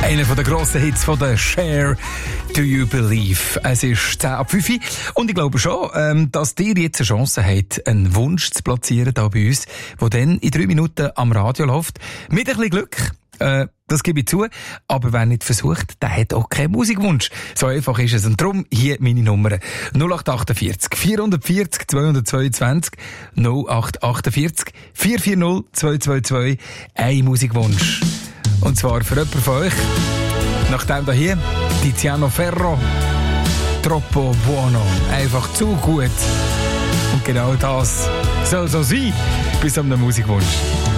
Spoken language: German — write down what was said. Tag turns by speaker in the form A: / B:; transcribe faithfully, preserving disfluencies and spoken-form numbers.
A: Einer der grossen Hits von der Cher, «Do You Believe». Es ist zehn ab fünf und ich glaube schon, ähm, dass ihr jetzt eine Chance habt, einen Wunsch zu platzieren hier bei uns, der dann in drei Minuten am Radio läuft. Mit ein bisschen Glück, äh, das gebe ich zu, aber wer nicht versucht, der hat auch keinen Musikwunsch. So einfach ist es. Und darum hier meine Nummer null acht achtundvierzig vierhundertvierzig zweihundertzweiundzwanzig null acht achtundvierzig vier vier null zwei zwei zwei. Ein Musikwunsch. Und zwar für jemanden von euch. Nachdem da hier Tiziano Ferro, Troppo Buono. Einfach zu gut. Und genau das soll so sein, bis am Musikwunsch.